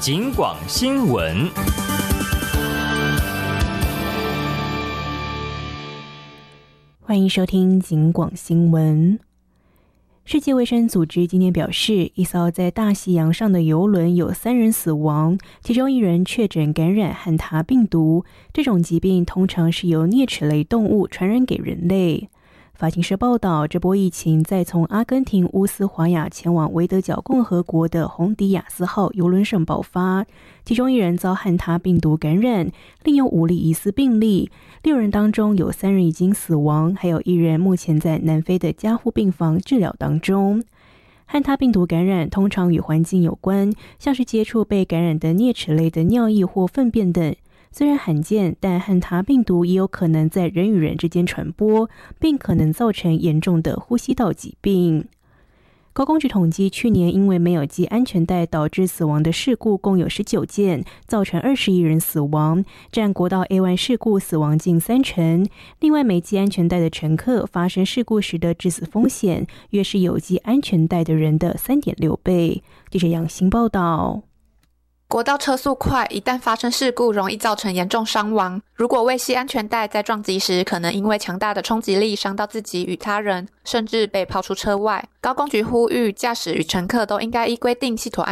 警广新闻。 欢迎收听警广新闻。世界卫生组织今天表示，一艘在大西洋上的邮轮有3人死亡，其中1人确诊感染汉他病毒。这种疾病通常是由啮齿类动物传染给人类。法新社报道，这波疫情在从阿根廷乌斯华亚前往维德角共和国的洪迪亚斯号邮轮上爆发，其中1人遭汉他病毒感染，另有5例疑似病例，6人当中有3人已经死亡，还有1人目前在南非的加护病房治疗当中。汉他病毒感染通常与环境有关，像是接触被感染的啮齿类的尿液或粪便等。虽然罕见，但汉他病毒也有可能在人与人之间传播，并可能造成严重的呼吸道疾病。高公局统计，去年因为没有系安全带导致死亡的事故共有19件，造成21人死亡，占国道 A1 事故死亡近30%。另外，没系安全带的乘客发生事故时的致死风险，约是有系安全带的人的 3.6 倍。记者杨欣报道。 国道车速快，一旦发生事故容易造成严重伤亡。如果未系安全带，在撞击时可能因为强大的冲击力伤到自己与他人，甚至被抛出车外。高公局呼吁驾驶与乘客都应该依规定系妥